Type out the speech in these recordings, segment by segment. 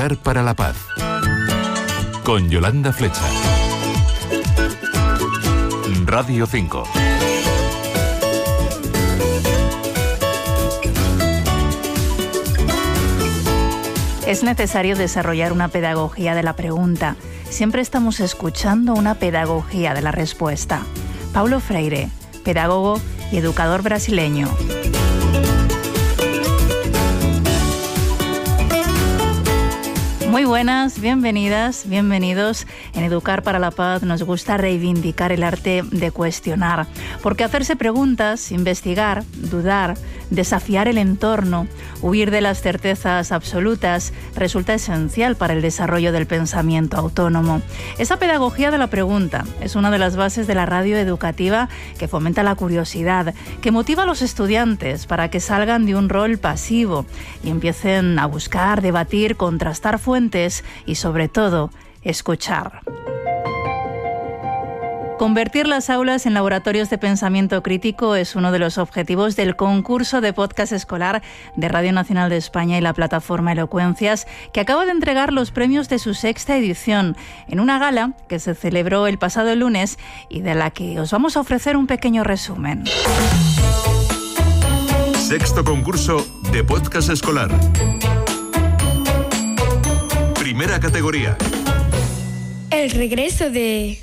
Para la paz, con Yolanda Flecha. Radio 5. Es necesario desarrollar una pedagogía de la pregunta. Siempre estamos escuchando una pedagogía de la respuesta. Paulo Freire, pedagogo y educador brasileño. Muy buenas, bienvenidas, bienvenidos. En Educar para la Paz nos gusta reivindicar el arte de cuestionar, porque hacerse preguntas, investigar, dudar, desafiar el entorno, huir de las certezas absolutas, resulta esencial para el desarrollo del pensamiento autónomo. Esa pedagogía de la pregunta es una de las bases de la radio educativa que fomenta la curiosidad, que motiva a los estudiantes para que salgan de un rol pasivo y empiecen a buscar, debatir, contrastar fuentes y, sobre todo, escuchar. Convertir las aulas en laboratorios de pensamiento crítico es uno de los objetivos del concurso de podcast escolar de Radio Nacional de España y la plataforma Elocuencias, que acaba de entregar los premios de su 6ª edición en una gala que se celebró el pasado lunes y de la que os vamos a ofrecer un pequeño resumen. 6º concurso de podcast escolar. Primera categoría. El regreso de...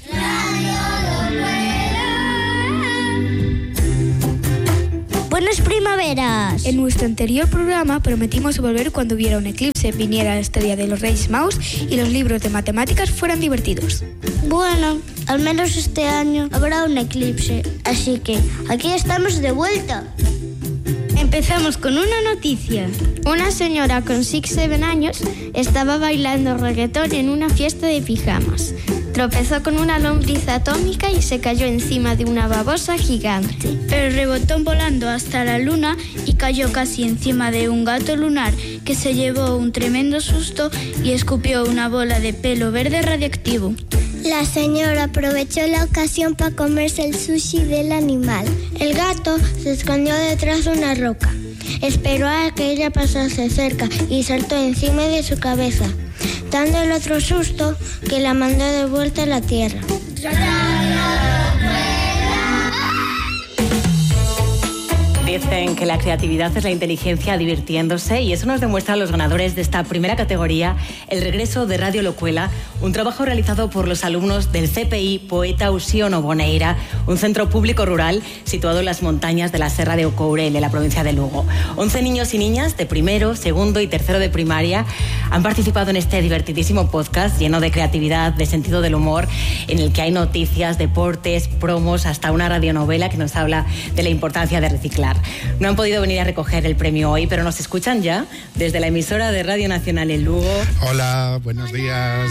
¡Buenas primaveras! En nuestro anterior programa prometimos volver cuando hubiera un eclipse, viniera la historia de los Reyes Magos y los libros de matemáticas fueran divertidos. Bueno, al menos este año habrá un eclipse, así que aquí estamos de vuelta. Empezamos con una noticia. Una señora con 6-7 años estaba bailando reggaetón en una fiesta de pijamas. Tropezó con una lombriz atómica y se cayó encima de una babosa gigante. Pero rebotó volando hasta la luna y cayó casi encima de un gato lunar que se llevó un tremendo susto y escupió una bola de pelo verde radioactivo. La señora aprovechó la ocasión para comerse el sushi del animal. El gato se escondió detrás de una roca. Esperó a que ella pasase cerca y saltó encima de su cabeza, dándole otro susto que la mandó de vuelta a la tierra. Dicen que la creatividad es la inteligencia divirtiéndose y eso nos demuestran los ganadores de esta primera categoría, el regreso de Radio Locuela, un trabajo realizado por los alumnos del CPI Poeta Usiono Boneira, un centro público rural situado en las montañas de la Serra de Ocourel, en la provincia de Lugo. 11 niños y niñas de primero, segundo y tercero de primaria han participado en este divertidísimo podcast lleno de creatividad, de sentido del humor, en el que hay noticias, deportes, promos, hasta una radionovela que nos habla de la importancia de reciclar. No han podido venir a recoger el premio hoy, pero nos escuchan ya desde la emisora de Radio Nacional en Lugo. Hola, buenos días.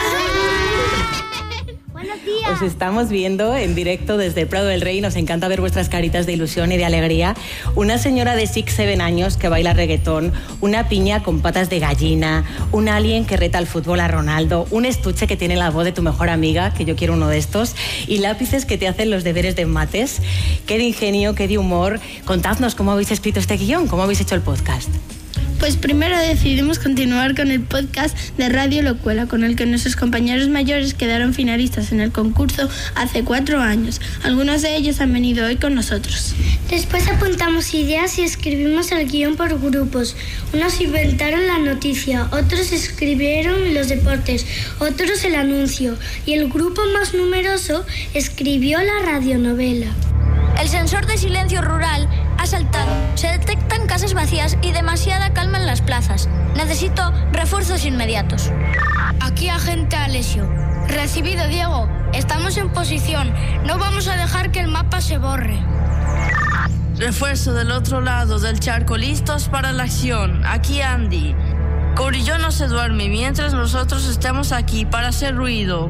Buenos días. Os estamos viendo en directo desde el Prado del Rey. Nos encanta ver vuestras caritas de ilusión y de alegría. Una señora de 6-7 años que baila reggaetón, una piña con patas de gallina, un alien que reta al fútbol a Ronaldo, un estuche que tiene la voz de tu mejor amiga, que yo quiero uno de estos, y lápices que te hacen los deberes de mates. Qué de ingenio, qué de humor. Contadnos cómo habéis escrito este guión, cómo habéis hecho el podcast. Pues primero decidimos continuar con el podcast de Radio Locuela, con el que nuestros compañeros mayores quedaron finalistas en el concurso hace 4 años. Algunos de ellos han venido hoy con nosotros. Después apuntamos ideas y escribimos el guión por grupos. Unos inventaron la noticia, otros escribieron los deportes, otros el anuncio y el grupo más numeroso escribió la radionovela. El sensor de silencio rural ha saltado. Se detectan casas vacías y demasiada calma en las plazas. Necesito refuerzos inmediatos. Aquí agente Alessio. Recibido, Diego. Estamos en posición. No vamos a dejar que el mapa se borre. Refuerzo del otro lado del charco, listos para la acción. Aquí Andy. Corillo no se duerme mientras nosotros estamos aquí para hacer ruido.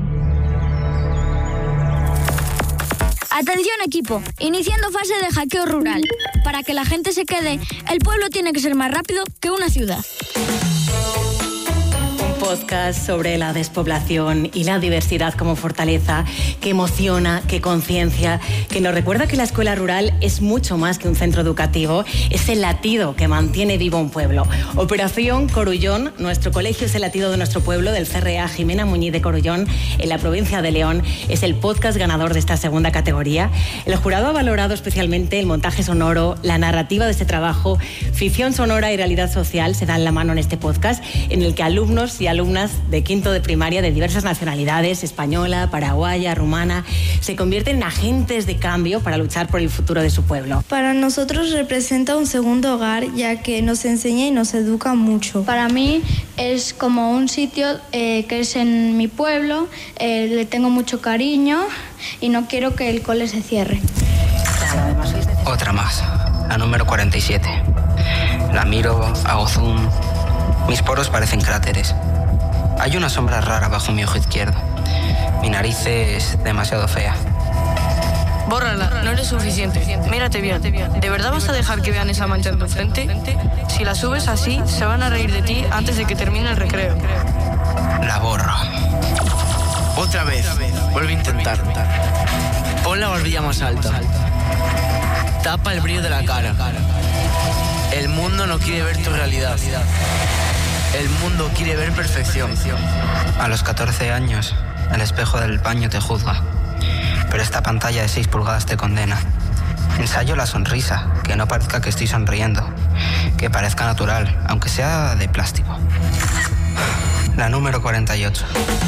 Atención equipo, iniciando fase de hackeo rural. Para que la gente se quede, el pueblo tiene que ser más rápido que una ciudad. Un podcast sobre la despoblación y la diversidad como fortaleza, que emociona, que conciencia, que nos recuerda que la escuela rural es mucho más que un centro educativo, es el latido que mantiene vivo un pueblo. Operación Corullón, nuestro colegio es el latido de nuestro pueblo, del CRA Jimena Muñiz de Corullón, en la provincia de León, es el podcast ganador de esta segunda categoría. El jurado ha valorado especialmente el montaje sonoro, la narrativa de este trabajo, ficción sonora y realidad social se dan la mano en este podcast, en el que alumnos y alumnas de quinto de primaria de diversas nacionalidades, española, paraguaya, rumana, se convierten en agentes de cambio para luchar por el futuro de su pueblo. Para nosotros representa un segundo hogar, ya que nos enseña y nos educa mucho. Para mí es como un sitio que es en mi pueblo, le tengo mucho cariño y no quiero que el cole se cierre. Otra más, la número 47. La miro, hago zoom. Mis poros parecen cráteres. Hay una sombra rara bajo mi ojo izquierdo. Mi nariz es demasiado fea. Bórrala, no eres suficiente. Mírate bien. ¿De verdad vas a dejar que vean esa mancha en tu frente? Si la subes así, se van a reír de ti antes de que termine el recreo. La borro. Otra vez. Vuelve a intentar. Pon la barbilla más alta. Tapa el brillo de la cara. El mundo no quiere ver tu realidad. El mundo quiere ver perfección. A los 14 años, el espejo del baño te juzga. Pero esta pantalla de 6 pulgadas te condena. Ensayo la sonrisa, que no parezca que estoy sonriendo. Que parezca natural, aunque sea de plástico. La número 48.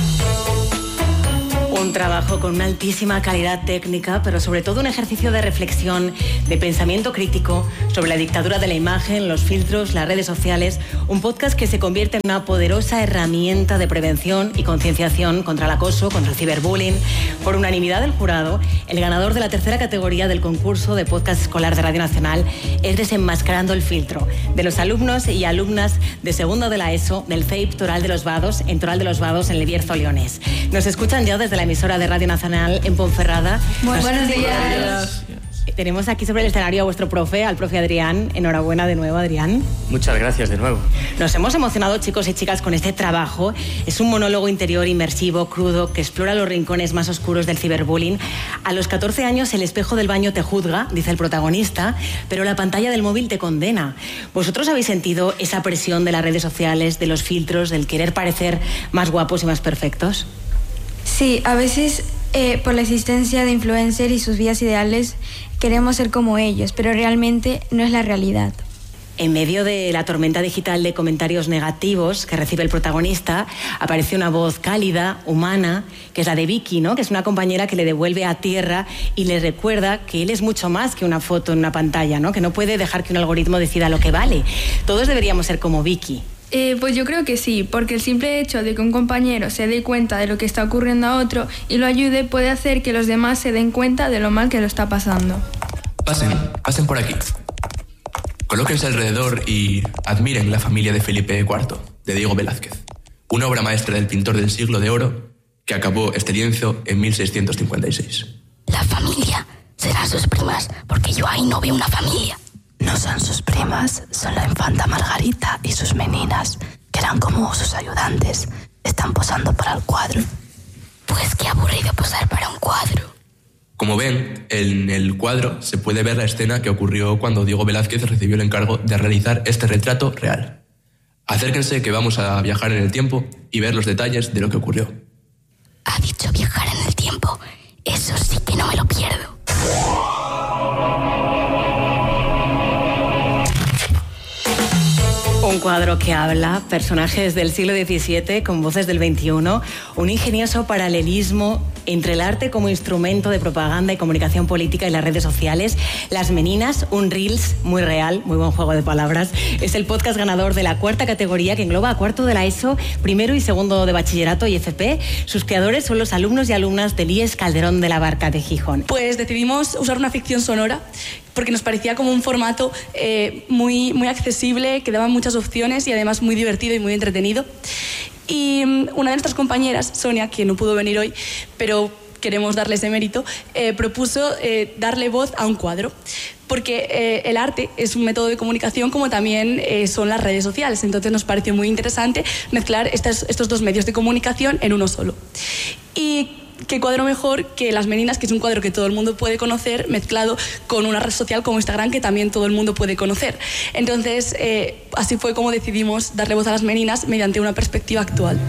Un trabajo con una altísima calidad técnica, pero sobre todo un ejercicio de reflexión, de pensamiento crítico sobre la dictadura de la imagen, los filtros, las redes sociales. Un podcast que se convierte en una poderosa herramienta de prevención y concienciación contra el acoso, contra el ciberbullying. Por unanimidad del jurado, el ganador de la tercera categoría del concurso de podcast escolar de Radio Nacional es Desenmascarando el filtro, de los alumnos y alumnas de segundo de la ESO del CEIP Toral de los Vados, en Toral de los Vados, en El Bierzo, Leones. Nos escuchan ya desde la emisora de Radio Nacional en Ponferrada. Buenos días. Tenemos aquí sobre el escenario a vuestro profe, al profe Adrián. Enhorabuena de nuevo, Adrián. Muchas gracias de nuevo. Nos hemos emocionado, chicos y chicas, con este trabajo. Es un monólogo interior inmersivo, crudo, que explora los rincones más oscuros del ciberbullying. A los 14 años el espejo del baño te juzga, dice el protagonista, pero la pantalla del móvil te condena. ¿Vosotros habéis sentido esa presión de las redes sociales, de los filtros, del querer parecer más guapos y más perfectos? Sí, a veces por la existencia de influencers y sus vidas ideales queremos ser como ellos, pero realmente no es la realidad. En medio de la tormenta digital de comentarios negativos que recibe el protagonista, aparece una voz cálida, humana, que es la de Vicky, ¿no? Que es una compañera que le devuelve a tierra y le recuerda que él es mucho más que una foto en una pantalla, ¿no? Que no puede dejar que un algoritmo decida lo que vale. Todos deberíamos ser como Vicky. Pues yo creo que sí, porque el simple hecho de que un compañero se dé cuenta de lo que está ocurriendo a otro y lo ayude puede hacer que los demás se den cuenta de lo mal que lo está pasando. Pasen por aquí. Colóquense alrededor y admiren La familia de Felipe IV, de Diego Velázquez, una obra maestra del pintor del siglo de oro que acabó este lienzo en 1656. La familia serán sus primas, porque yo ahí no veo una familia. No son sus primas, son la infanta Margarita y sus meninas, que eran como sus ayudantes. Están posando para el cuadro. Pues qué aburrido posar para un cuadro. Como ven, en el cuadro se puede ver la escena que ocurrió cuando Diego Velázquez recibió el encargo de realizar este retrato real. Acérquense que vamos a viajar en el tiempo y ver los detalles de lo que ocurrió. Ha dicho viajar en el tiempo. Eso sí que no me lo pierdo. Un cuadro que habla, personajes del siglo XVII con voces del XXI, un ingenioso paralelismo entre el arte como instrumento de propaganda y comunicación política y las redes sociales. Las Meninas, un Reels muy real, muy buen juego de palabras. Es el podcast ganador de la cuarta categoría que engloba a cuarto de la ESO, primero y segundo de bachillerato y FP. Sus creadores son los alumnos y alumnas del IES Calderón de la Barca de Gijón. Pues decidimos usar una ficción sonora porque nos parecía como un formato muy accesible, que daba muchas opciones y además muy divertido y muy entretenido. Y una de nuestras compañeras, Sonia, que no pudo venir hoy, pero queremos darle ese mérito, propuso darle voz a un cuadro. porque el arte es un método de comunicación como también son las redes sociales. Entonces nos pareció muy interesante mezclar estos dos medios de comunicación en uno solo. Y qué cuadro mejor que Las Meninas, que es un cuadro que todo el mundo puede conocer, mezclado con una red social como Instagram, que también todo el mundo puede conocer. Entonces, así fue como decidimos darle voz a Las Meninas mediante una perspectiva actual.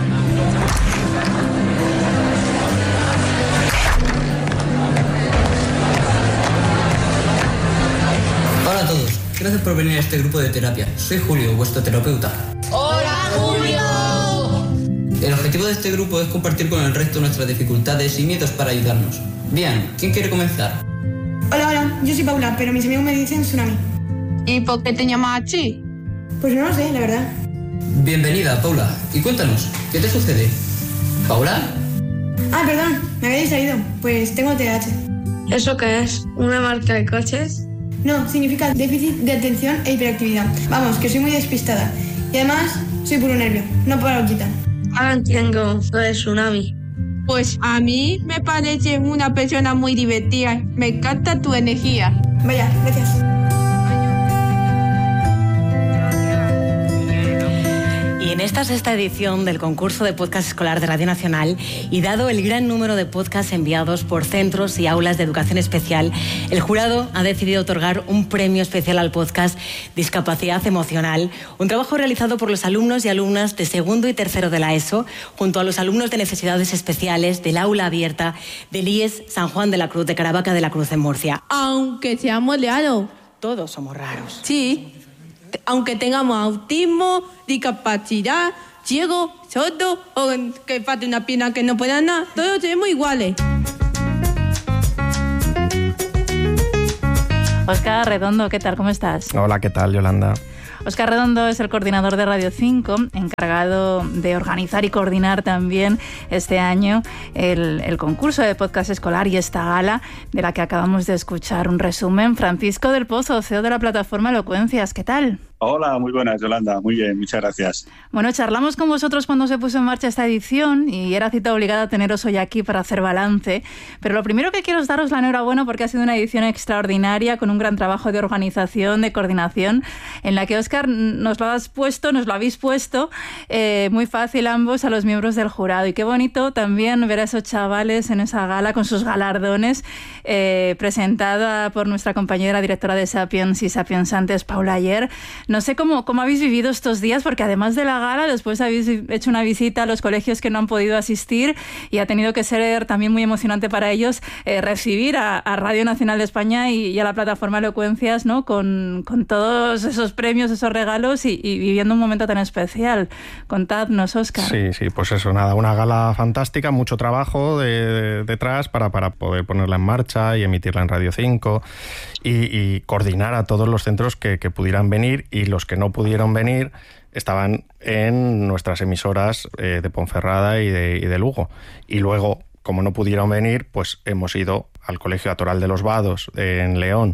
Hola a todos, gracias por venir a este grupo de terapia. Soy Julio, vuestro terapeuta. ¡Hola, Julio! El objetivo de este grupo es compartir con el resto nuestras dificultades y miedos para ayudarnos. Bien, ¿quién quiere comenzar? Hola, yo soy Paula, pero mis amigos me dicen Tsunami. ¿Y por qué te llamas así? Pues no lo sé, la verdad. Bienvenida, Paula. Y cuéntanos, ¿qué te sucede? ¿Paula? Ah, perdón, me había distraído. Pues tengo TDAH. ¿Eso qué es? ¿Una marca de coches? No, significa déficit de atención e hiperactividad. Vamos, que soy muy despistada. Y además, soy puro nervio, no paro quitar. Ahora entiendo lo de Tsunami. Pues a mí me parece una persona muy divertida. Me encanta tu energía. Vaya, gracias. Y en esta sexta edición del concurso de podcast escolar de Radio Nacional, y dado el gran número de podcasts enviados por centros y aulas de educación especial, el jurado ha decidido otorgar un premio especial al podcast Discapacidad Emocional, un trabajo realizado por los alumnos y alumnas de segundo y tercero de la ESO, junto a los alumnos de necesidades especiales del aula abierta del IES San Juan de la Cruz de Caravaca de la Cruz en Murcia. Aunque seamos raros. Todos somos raros. Sí. Aunque tengamos autismo, discapacidad, ciego, sordo o que falte una pierna que no pueda nada, todos somos iguales. Óscar Redondo, ¿qué tal? ¿Cómo estás? Hola, ¿qué tal, Yolanda? Óscar Redondo es el coordinador de Radio 5, encargado de organizar y coordinar también este año el concurso de podcast escolar y esta gala de la que acabamos de escuchar un resumen. Francisco del Pozo, CEO de la plataforma Elocuencias, ¿qué tal? Hola, muy buenas, Yolanda. Muy bien, muchas gracias. Bueno, charlamos con vosotros cuando se puso en marcha esta edición y era cita obligada teneros hoy aquí para hacer balance. Pero lo primero que quiero es daros la enhorabuena porque ha sido una edición extraordinaria con un gran trabajo de organización, de coordinación, en la que, Óscar, nos lo habéis puesto muy fácil ambos a los miembros del jurado. Y qué bonito también ver a esos chavales en esa gala con sus galardones, presentada por nuestra compañera directora de Sapiens y Sapiensantes, Paula Ayer. No sé cómo habéis vivido estos días, porque además de la gala, después habéis hecho una visita a los colegios que no han podido asistir y ha tenido que ser también muy emocionante para ellos recibir a Radio Nacional de España y a la plataforma Elocuencias, ¿no? Con todos esos premios, esos regalos y viviendo un momento tan especial. Contadnos, Óscar. Sí, pues eso, nada, una gala fantástica, mucho trabajo detrás para poder ponerla en marcha y emitirla en Radio 5 y coordinar a todos los centros que pudieran venir, y los que no pudieron venir estaban en nuestras emisoras de Ponferrada y de Lugo. Y luego, como no pudieron venir, pues hemos ido al Colegio Atoral de los Vados en León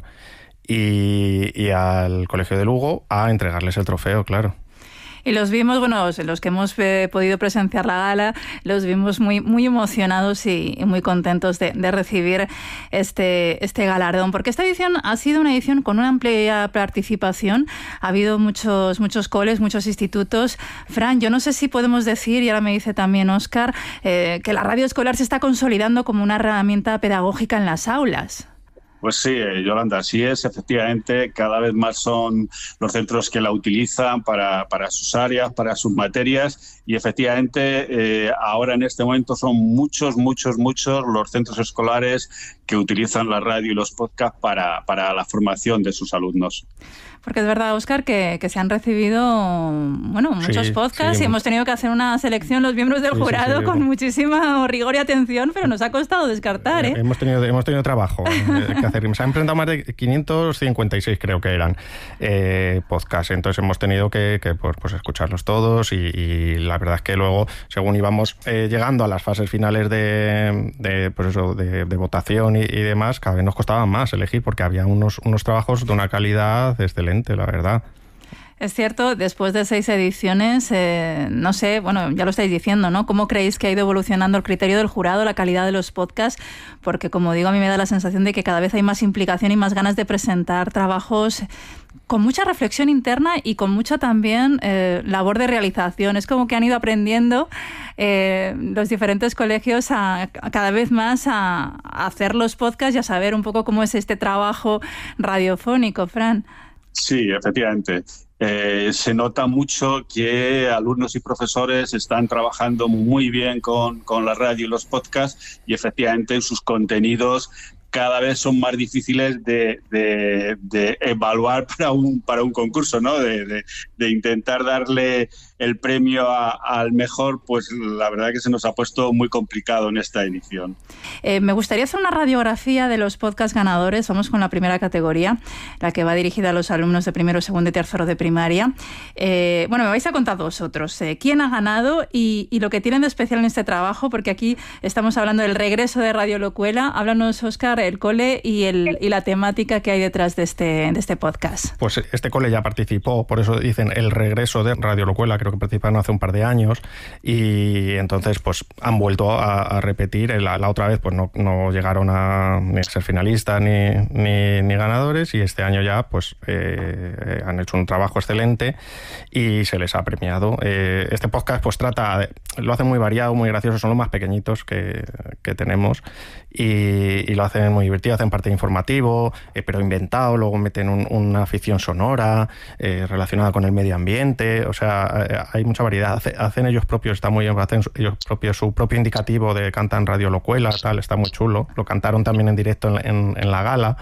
y al Colegio de Lugo a entregarles el trofeo, claro. Y los vimos, los que hemos podido presenciar la gala, los vimos muy, muy emocionados y muy contentos de recibir este galardón. Porque esta edición ha sido una edición con una amplia participación. Ha habido muchos coles, muchos institutos. Fran, yo no sé si podemos decir, y ahora me dice también Óscar, que la radio escolar se está consolidando como una herramienta pedagógica en las aulas. Pues sí, Yolanda, así es. Efectivamente, cada vez más son los centros que la utilizan para sus áreas, para sus materias, y efectivamente ahora en este momento son muchos los centros escolares que utilizan la radio y los podcasts para la formación de sus alumnos. Porque es verdad, Óscar, que se han recibido muchos podcasts y hemos tenido que hacer una selección los miembros del jurado con muchísimo rigor y atención, pero nos ha costado descartar. Hemos tenido trabajo que hacer. Se han presentado más de 556, creo que eran, podcasts. Entonces hemos tenido que escucharlos todos y la verdad es que luego, según íbamos llegando a las fases finales de votación y demás, cada vez nos costaba más elegir porque había unos trabajos de una calidad excelente, la verdad. Es cierto, después de 6 ediciones, no sé, bueno, ya lo estáis diciendo, ¿no? ¿Cómo creéis que ha ido evolucionando el criterio del jurado, la calidad de los podcasts? Porque, como digo, a mí me da la sensación de que cada vez hay más implicación y más ganas de presentar trabajos con mucha reflexión interna y con mucha también labor de realización. Es como que han ido aprendiendo los diferentes colegios a cada vez más a hacer los podcasts y a saber un poco cómo es este trabajo radiofónico, Fran. Sí, efectivamente. Se nota mucho que alumnos y profesores están trabajando muy bien con la radio y los podcasts, y efectivamente en sus contenidos cada vez son más difíciles de evaluar para un concurso, ¿no? De intentar darle el premio al mejor, pues la verdad que se nos ha puesto muy complicado en esta edición. Me gustaría hacer una radiografía de los podcasts ganadores. Vamos con la primera categoría, la que va dirigida a los alumnos de primero, segundo y tercero de primaria. Bueno, me vais a contar vosotros quién ha ganado y lo que tienen de especial en este trabajo, porque aquí estamos hablando del regreso de Radio Locuela. Háblanos, Óscar, el cole y la temática que hay detrás de este podcast. Pues este cole ya participó, por eso dicen el regreso de Radio Locuela, creo que participaron hace un par de años, y entonces pues han vuelto a repetir. La otra vez pues no llegaron a ni ser finalistas ni ganadores, y este año ya pues han hecho un trabajo excelente y se les ha premiado. Este podcast pues lo hacen muy variado, muy gracioso, son los más pequeñitos que tenemos, y lo hacen muy divertido, hacen parte informativo, pero inventado, luego meten una ficción sonora relacionada con el medio ambiente, o sea, hay mucha variedad. Hacen ellos propios, está muy bien, hacen ellos propios su propio indicativo de cantan Radio Locuela, tal, está muy chulo. Lo cantaron también en directo en la gala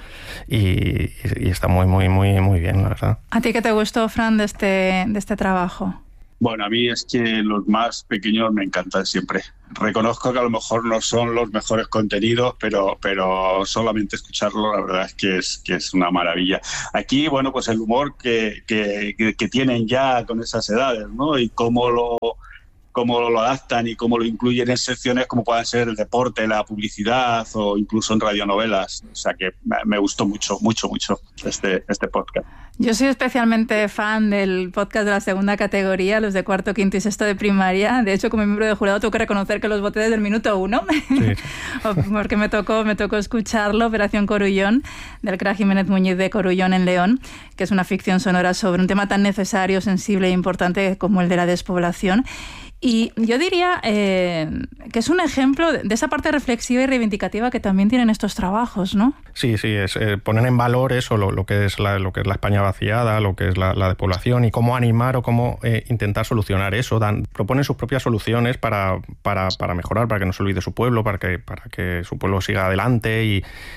y está muy, muy, muy, muy bien, la verdad. ¿A ti qué te gustó, Fran, de este trabajo? Bueno, a mí es que los más pequeños me encantan siempre. Reconozco que a lo mejor no son los mejores contenidos, pero solamente escucharlo la verdad es que es una maravilla. Aquí, bueno, pues el humor que tienen ya con esas edades, ¿no? Y cómo lo adaptan y cómo lo incluyen en secciones como pueden ser el deporte, la publicidad o incluso en radionovelas. O sea que me gustó mucho, mucho, mucho este podcast. Yo soy especialmente fan del podcast de la segunda categoría, los de cuarto, quinto y sexto de primaria. De hecho, como miembro de jurado tengo que reconocer que los voté desde el minuto 1, sí. Porque me tocó escucharlo, Operación Corullón, del Cra Jiménez Muñiz de Corullón en León, que es una ficción sonora sobre un tema tan necesario, sensible e importante como el de la despoblación. Y yo diría que es un ejemplo de esa parte reflexiva y reivindicativa que también tienen estos trabajos, ¿no? Sí, ponen en valor eso, lo que es la España vaciada, lo que es la despoblación, y cómo animar o cómo intentar solucionar eso. Proponen sus propias soluciones para mejorar, para que no se olvide su pueblo, para que su pueblo siga adelante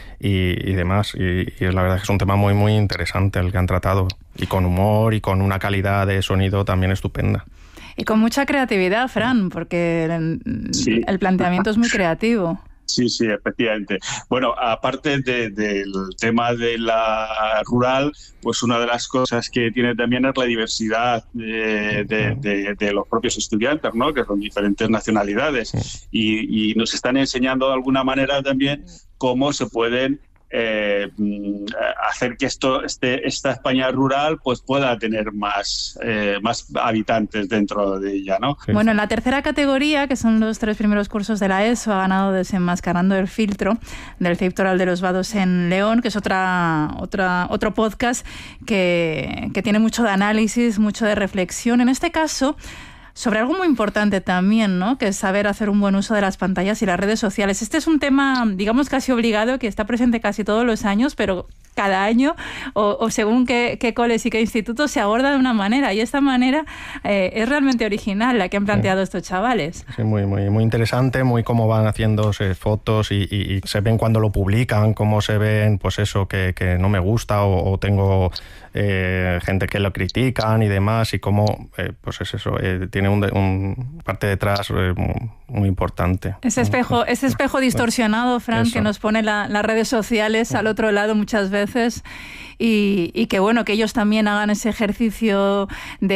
y demás. Y la verdad es que es un tema muy, muy interesante el que han tratado, y con humor y con una calidad de sonido también estupenda. Y con mucha creatividad, Fran, porque el planteamiento es muy creativo. Sí, efectivamente. Bueno, aparte del tema de la rural, pues una de las cosas que tiene también es la diversidad de los propios estudiantes, ¿no? Que son diferentes nacionalidades, y nos están enseñando de alguna manera también cómo se pueden hacer que esta España rural pues pueda tener más habitantes dentro de ella, ¿no? Bueno, en la tercera categoría, que son los 3 primeros cursos de la ESO, ha ganado Desenmascarando el filtro, del CEIP Toral de los Vados en León, que es otro podcast que tiene mucho de análisis, mucho de reflexión. En este caso, sobre algo muy importante también, ¿no? Que es saber hacer un buen uso de las pantallas y las redes sociales. Este es un tema, digamos, casi obligado, que está presente casi todos los años, pero cada año, o según qué coles y qué institutos, se aborda de una manera, y esta manera es realmente original, la que han planteado estos chavales. Sí, muy, muy, muy interesante, muy cómo van haciéndose fotos y se ven cuando lo publican, cómo se ven, pues eso, que no me gusta, o tengo gente que lo critican y demás, y cómo, pues es eso, tiene un parte detrás muy importante. Ese espejo distorsionado, Fran, Eso. que nos pone las redes sociales al otro lado muchas veces, y que bueno, que ellos también hagan ese ejercicio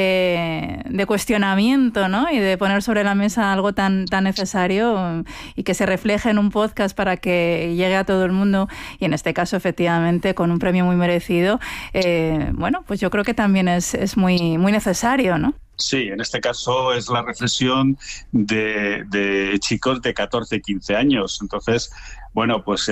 de cuestionamiento, ¿no? Y de poner sobre la mesa algo tan necesario, y que se refleje en un podcast para que llegue a todo el mundo, y en este caso efectivamente con un premio muy merecido. Bueno, pues yo creo que también es muy, muy necesario, ¿no? Sí, en este caso es la reflexión de chicos de 14, 15 años. Entonces, bueno, pues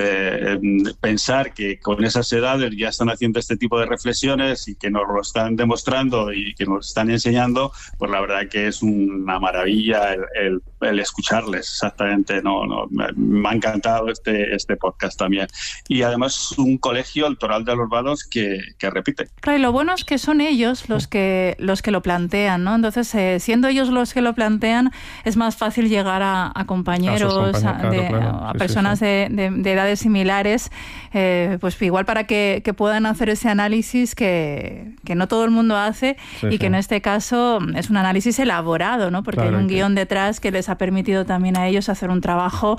pensar que con esas edades ya están haciendo este tipo de reflexiones y que nos lo están demostrando y que nos están enseñando, pues la verdad que es una maravilla el escucharles, exactamente. Me ha encantado este podcast también. Y además un colegio, el Toral de los Vados, que repite. Claro, y lo bueno es que son ellos los que lo plantean, ¿no? Entonces, siendo ellos los que lo plantean, es más fácil llegar a compañeros, a personas de edades similares, pues igual para que puedan hacer ese análisis que no todo el mundo hace, y que en este caso es un análisis elaborado, ¿no? Porque hay un guión detrás que les ha permitido también a ellos hacer un trabajo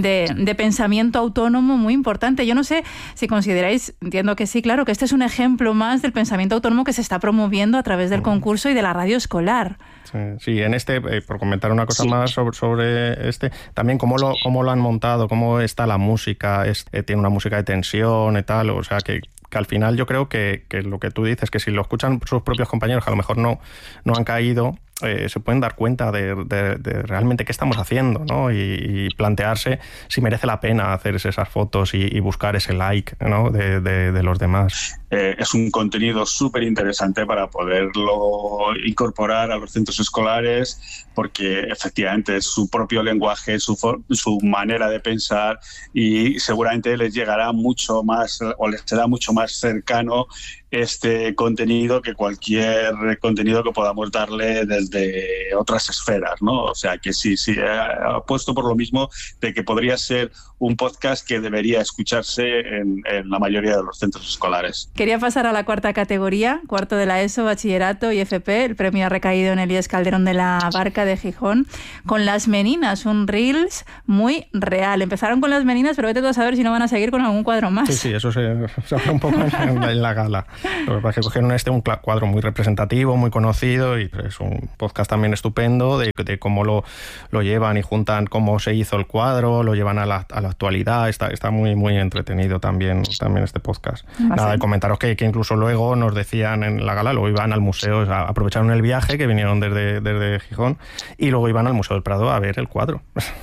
de pensamiento autónomo muy importante. Yo no sé si consideráis, entiendo que sí, claro, que este es un ejemplo más del pensamiento autónomo que se está promoviendo a través del concurso y de la radio escolar. Sí, en por comentar una cosa más sobre también cómo lo han montado, cómo está la música, tiene una música de tensión y tal, o sea que al final yo creo que lo que tú dices, que si lo escuchan sus propios compañeros que a lo mejor no han caído, se pueden dar cuenta de realmente qué estamos haciendo, ¿no? Y plantearse si merece la pena hacerse esas fotos y buscar ese like, ¿no? de los demás. Es un contenido súper interesante para poderlo incorporar a los centros escolares, porque efectivamente es su propio lenguaje, su manera de pensar, y seguramente les llegará mucho más, o les será mucho más cercano este contenido que cualquier contenido que podamos darle desde otras esferas, ¿no? O sea que sí, apuesto por lo mismo de que podría ser un podcast que debería escucharse en la mayoría de los centros escolares. Quería pasar a la cuarta categoría, cuarto de la ESO, bachillerato y FP. El premio ha recaído en Elías Calderón de la Barca de Gijón, con Las Meninas, un Reels muy real. Empezaron con Las Meninas, pero vete tú a saber si no van a seguir con algún cuadro más. Sí, eso se hace un poco en la gala. Lo que pasa es que cogieron un cuadro muy representativo, muy conocido, y es un podcast también estupendo de cómo lo llevan y juntan cómo se hizo el cuadro, lo llevan a la actualidad. Está muy, muy entretenido también este podcast. Nada, de comentaros que incluso luego nos decían en la gala, luego iban al museo, aprovecharon el viaje que vinieron desde Gijón, y luego iban al Museo del Prado a ver el cuadro.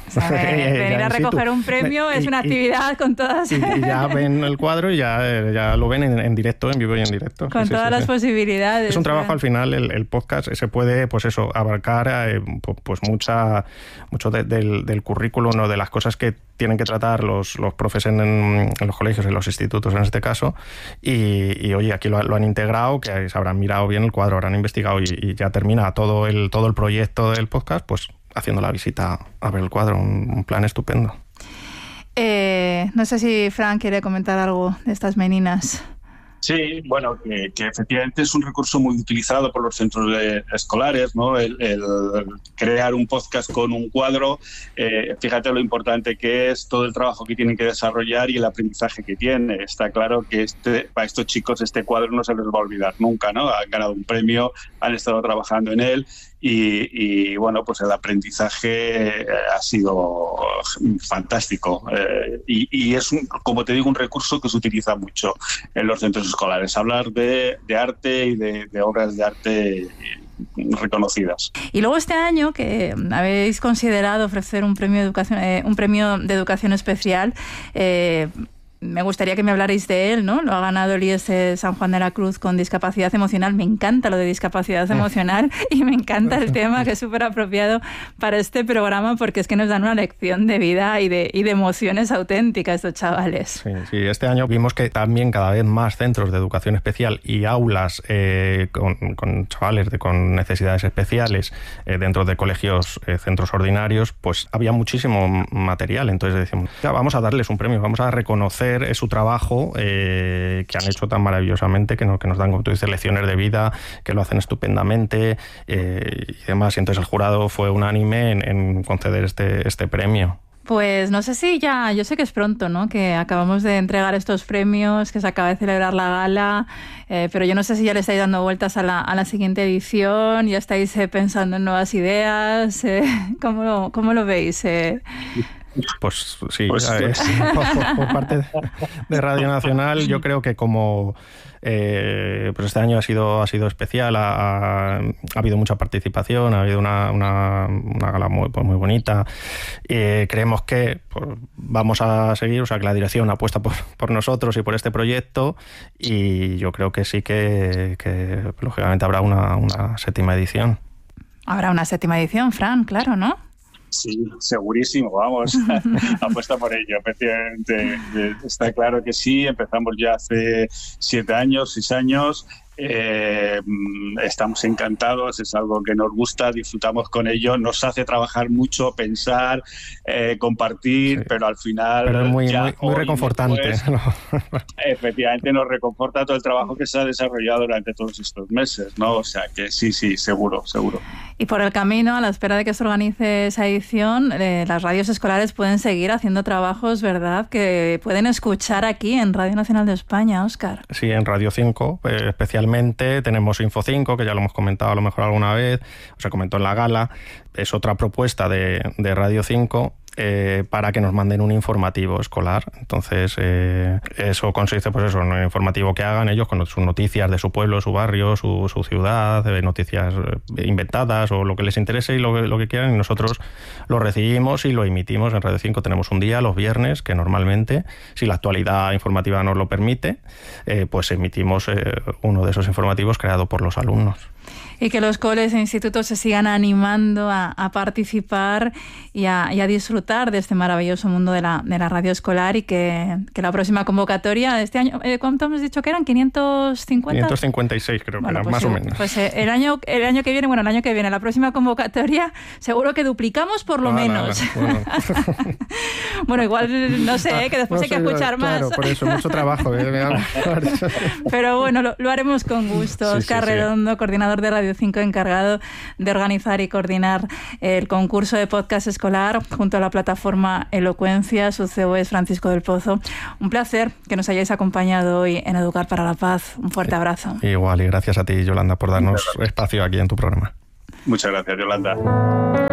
Venir a recoger un premio es una actividad con todas... Y ya ven el cuadro y ya lo ven en directo, en vivo y en directo. Con todas las posibilidades. Es un trabajo al final, el podcast se puede, pues eso, abarcar pues mucho del currículum, ¿no? De las cosas que tienen que tratar los profes en los colegios, en los institutos en este caso, y oye, aquí lo han integrado, que se habrán mirado bien el cuadro, habrán investigado, y ya termina todo el proyecto del podcast, pues haciendo la visita a ver el cuadro, un plan estupendo. No sé si Fran quiere comentar algo de estas meninas. Sí, bueno, que efectivamente es un recurso muy utilizado por los centros escolares, ¿no? El crear un podcast con un cuadro, fíjate lo importante que es, todo el trabajo que tienen que desarrollar y el aprendizaje que tiene. Está claro que para estos chicos este cuadro no se les va a olvidar nunca, ¿no? Han ganado un premio, han estado trabajando en él, y bueno, pues el aprendizaje ha sido fantástico, y es, como te digo, un recurso que se utiliza mucho en los centros escolares, hablar de arte y de obras de arte reconocidas. Y luego este año que habéis considerado ofrecer un premio de educación especial, me gustaría que me hablarais de él, ¿no? Lo ha ganado el IES San Juan de la Cruz con discapacidad emocional. Me encanta lo de discapacidad emocional y me encanta el tema, que es súper apropiado para este programa, porque es que nos dan una lección de vida y de emociones auténticas estos chavales. Sí, este año vimos que también cada vez más centros de educación especial y aulas con chavales con necesidades especiales dentro de colegios, centros ordinarios, pues había muchísimo material. Entonces decimos, ya, vamos a darles un premio, vamos a reconocer reconocer su trabajo que han hecho tan maravillosamente, que nos dan, como tú dices, lecciones de vida, que lo hacen estupendamente y demás. Y entonces el jurado fue unánime en conceder este premio. Pues no sé si ya, yo sé que es pronto, ¿no? Que acabamos de entregar estos premios, que se acaba de celebrar la gala, pero yo no sé si ya le estáis dando vueltas a la siguiente edición, ya estáis pensando en nuevas ideas, ¿cómo lo veis? Pues sí, por parte de Radio Nacional, yo creo que como pues este año ha sido especial, ha habido mucha participación, ha habido una gala muy bonita. Creemos que vamos a seguir, o sea, que la dirección apuesta por nosotros y por este proyecto, y yo creo que sí que lógicamente habrá una séptima edición. Habrá una séptima edición, Fran, claro, ¿no? Sí, segurísimo, vamos, apuesta por ello, efectivamente. Está claro que sí, empezamos ya hace 6 años. Estamos encantados, es algo que nos gusta, disfrutamos con ello, nos hace trabajar mucho, pensar, compartir, sí. Pero al final... Pero es muy reconfortante. Después, efectivamente nos reconforta todo el trabajo que se ha desarrollado durante todos estos meses, ¿no? O sea que sí, seguro. Y por el camino, a la espera de que se organice esa edición, las radios escolares pueden seguir haciendo trabajos, ¿verdad?, que pueden escuchar aquí en Radio Nacional de España, Óscar. Sí, en Radio 5, especialmente tenemos Info 5, que ya lo hemos comentado a lo mejor alguna vez, o se comentó en la gala. Es otra propuesta de Radio 5 para que nos manden un informativo escolar. Entonces, eso consiste, pues eso, en un informativo que hagan ellos con sus noticias de su pueblo, su barrio, su ciudad, noticias inventadas o lo que les interese y lo que quieran, y nosotros lo recibimos y lo emitimos en Radio 5. Tenemos un día, los viernes, que normalmente, si la actualidad informativa nos lo permite, pues emitimos uno de esos informativos creado por los alumnos. Y que los coles e institutos se sigan animando a participar y a disfrutar de este maravilloso mundo de la radio escolar, y que la próxima convocatoria de este año, ¿cuánto hemos dicho que eran? ¿550? 556 creo que eran, pues más o menos. Pues el año que viene, la próxima convocatoria, seguro que duplicamos por lo menos. Bueno, igual, no sé, que después hay que escuchar más. Claro, por eso, mucho trabajo. Pero bueno, lo haremos con gusto. Óscar Redondo, coordinador de Radio 5, encargado de organizar y coordinar el concurso de podcast escolar junto a la plataforma Elocuencia. Su CEO es Francisco del Pozo. Un placer que nos hayáis acompañado hoy en Educar para la Paz. Un fuerte abrazo. Igual, y gracias a ti, Yolanda, por darnos espacio aquí en tu programa. Muchas gracias, Yolanda.